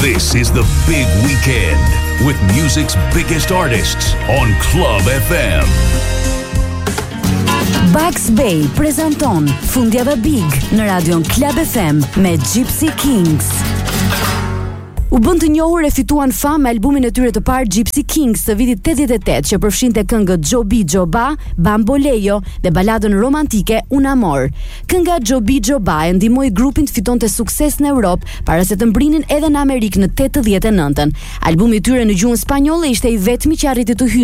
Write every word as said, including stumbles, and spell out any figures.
This is the big weekend with music's biggest artists on Club F M. Bugs Bay prezanton Fundjava Big në radion Club F M me Gypsy Kings. U bën të njohur e fituan famë me albumin e tyre të parë Gypsy Kings të vitit tetëdhjetë e tetë që përfshinte këngët Jobi Joba, Bambolejo dhe baladën romantike Un Amor. Kënga Jobi Joba e ndihmoi grupin të fitonte sukses në Europë para se të mbrinin edhe në Amerikë në tetëdhjetë e nëntën. Albumi i tyre në gjuhën spanjolle ishte i vetmi që arriti të hyjë